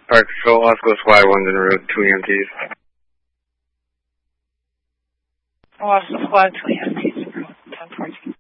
Park Control, Oscar Squad 1 en route, 2 EMTs. Oscar Squad 2 EMTs, 1014.